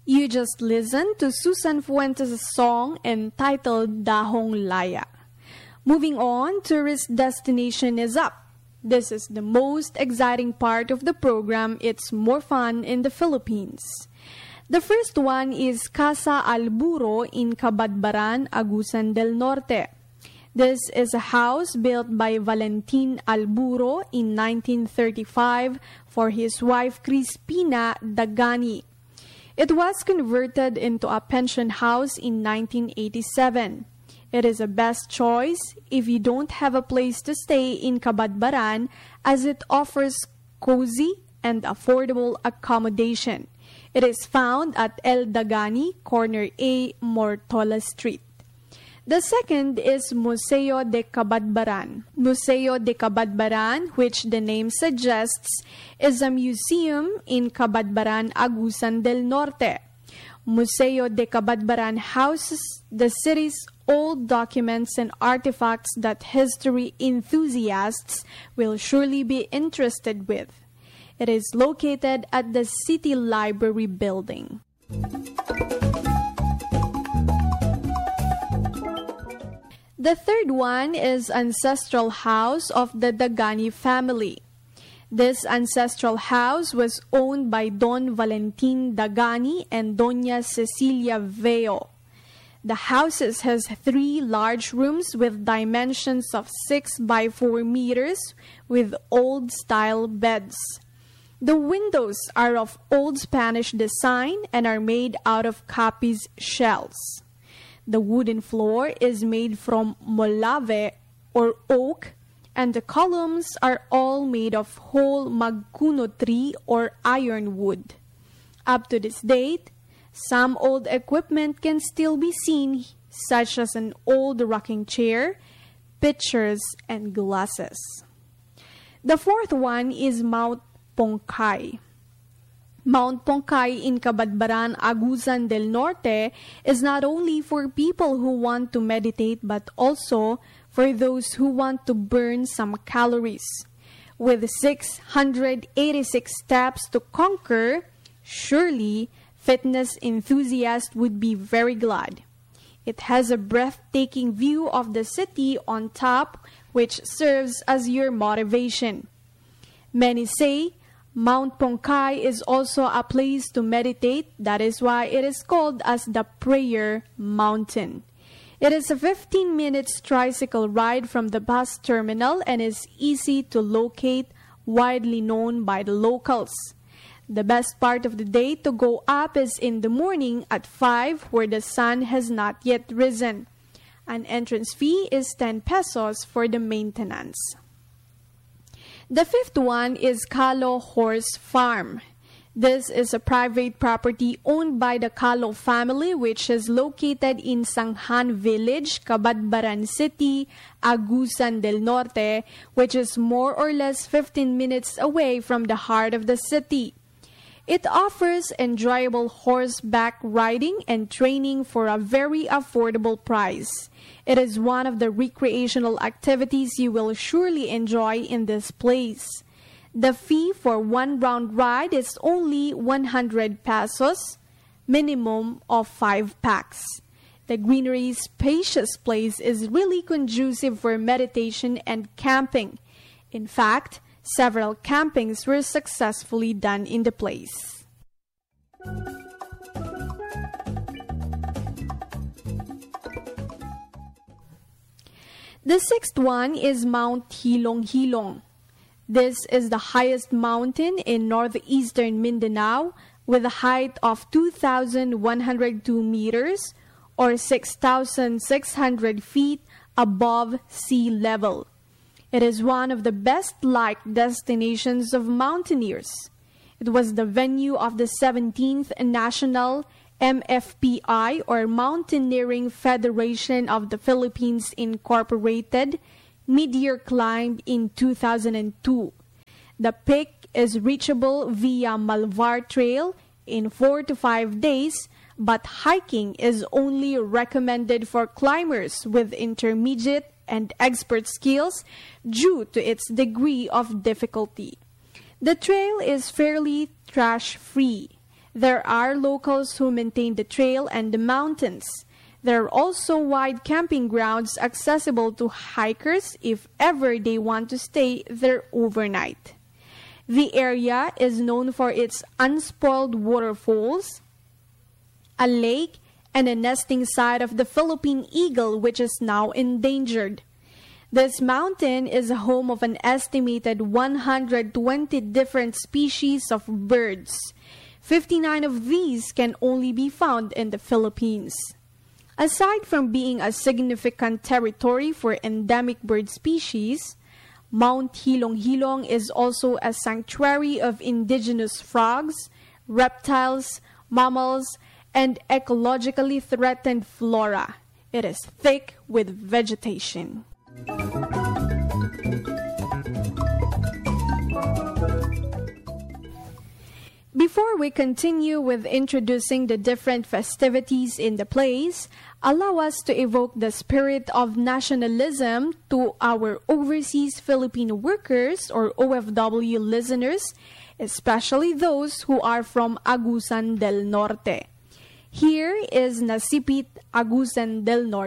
You just listened to Susan Fuentes' song entitled Dahong Laya. Moving on, tourist destination is up. This is the most exciting part of the program. It's more fun in the Philippines. The first one is Casa Alburo in Cabadbaran, Agusan del Norte. This is a house built by Valentin Alburo in 1935 for his wife Crispina Dagani. It was converted into a pension house in 1987. It is a best choice if you don't have a place to stay in Cabadbaran, as it offers cozy and affordable accommodation. It is found at El Dagani, Corner A, Mortola Street. The second is Museo de Cabadbaran. Museo de Cabadbaran, which the name suggests, is a museum in Cabadbaran, Agusan del Norte. Museo de Cabadbaran houses the city's old documents and artifacts that history enthusiasts will surely be interested with. It is located at the City Library building. The third one is Ancestral House of the Dagani family. This ancestral house was owned by Don Valentin Dagani and Doña Cecilia Veo. The house has 3 large rooms with dimensions of 6 by 4 meters with old-style beds. The windows are of Old Spanish design and are made out of Capiz shells. The wooden floor is made from molave or oak, and the columns are all made of whole magkuno tree or ironwood. Up to this date, some old equipment can still be seen, such as an old rocking chair, pictures, and glasses. The fourth one is Mount Pongkay. Mount Pongkay in Cabadbaran, Agusan del Norte is not only for people who want to meditate but also for those who want to burn some calories. With 686 steps to conquer, surely fitness enthusiasts would be very glad. It has a breathtaking view of the city on top, which serves as your motivation. Many say Mount Pongkay is also a place to meditate. That is why it is called as the Prayer Mountain. It is a 15-minute tricycle ride from the bus terminal and is easy to locate, widely known by the locals. The best part of the day to go up is in the morning at 5, where the sun has not yet risen. An entrance fee is 10 pesos for the maintenance. The fifth one is Calo Horse Farm. This is a private property owned by the Calo family, which is located in Sanghan Village, Cabadbaran City, Agusan del Norte, which is more or less 15 minutes away from the heart of the city. It offers enjoyable horseback riding and training for a very affordable price. It is one of the recreational activities you will surely enjoy in this place. The fee for one round ride is only 100 pesos, minimum of 5 packs. The greenery spacious place is really conducive for meditation and camping. In fact, several campings were successfully done in the place. The sixth one is Mount Hilong-Hilong. This is the highest mountain in northeastern Mindanao with a height of 2,102 meters or 6,600 feet above sea level. It is one of the best-liked destinations of mountaineers. It was the venue of the 17th National MFPI or Mountaineering Federation of the Philippines Incorporated mid-year climb in 2002. The peak is reachable via Malvar Trail in 4 to 5 days, but hiking is only recommended for climbers with intermediate and expert skills due to its degree of difficulty. The trail is fairly trash-free. There are locals who maintain the trail and the mountains. There are also wide camping grounds accessible to hikers if ever they want to stay there overnight. The area is known for its unspoiled waterfalls, a lake, and a nesting site of the Philippine eagle, which is now endangered. This mountain is a home of an estimated 120 different species of birds. 59 of these can only be found in the Philippines. Aside from being a significant territory for endemic bird species, Mount Hilong-Hilong is also a sanctuary of indigenous frogs, reptiles, mammals, and ecologically threatened flora. It is thick with vegetation. Before we continue with introducing the different festivities in the place, allow us to evoke the spirit of nationalism to our overseas Filipino workers or OFW listeners, especially those who are from Agusan del Norte. Here is Nasipit Agusan del Norte.